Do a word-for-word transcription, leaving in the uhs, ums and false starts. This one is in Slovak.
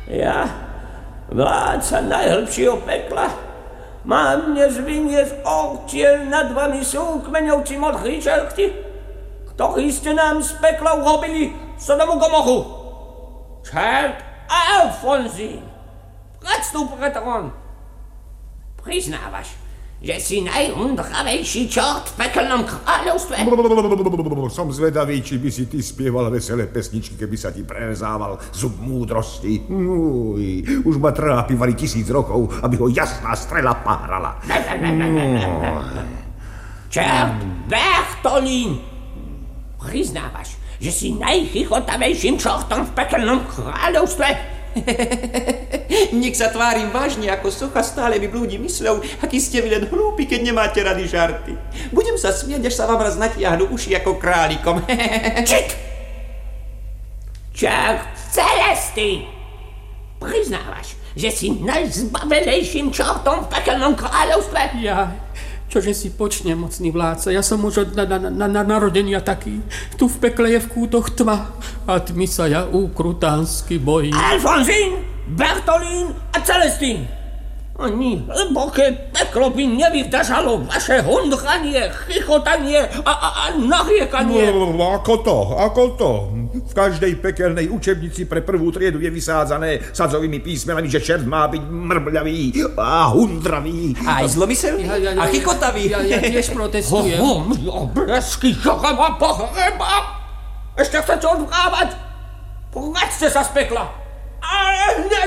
Ja, vládca najhlbšieho pekla, mám dnes vyniesť ortiel nad vami súkmeňovci modrý čerti, ktorí ste nám z pekla urobili Sodomu Gomoru. Čert Alfonzín, predstup pred trón. Priznávaš, že si najhundravejší čort v pekelnom kráľovstve? Som zvedavý, či by si ty spieval veselé pesničky, keby sa ti prerezával zub múdrosti. Uj, už ma trápi vari tisíc rokov, aby ho jasná strela párala. Čert Bertolín, priznávaš, že si najchichotavejším čortom v pekelnom kráľovstve? Nech sa tvárim vážne, ako socha stále mi blúdi mysľou, aký ste vy len hlúpi, keď nemáte rady žarty. Budem sa smiať, až sa vám raz natiahnu uši ako králikom. Čik! Čert Celestín, priznávaš, že si najzbavelejším čortom v pekelnom kráľovstve? Ja, čože si počne, mocný vládca, ja som už od na, na, na, na narodenia taký. Tu v pekle je v kútoch tma a tmy sa ja ukrutánsky bojím. Alfonzín, Bertolín a Celestín. Ani hlboké peklo by nevydržalo vaše hundranie, chichotanie a, a, a nariekanie. Ako to, ako to? V každej pekelnej učebnici pre prvú triedu je vysádzané sadzovými písmenami, že čert má byť mrbľavý a hundravý. Aj zlomyselný Ja, ja, ja, a chikotavý. Ja, ja tiež protestujem. Ho, ho, blesky, čo ma pohreba! Ešte chcete odvrávať? Vráťte sa z pekla! Ale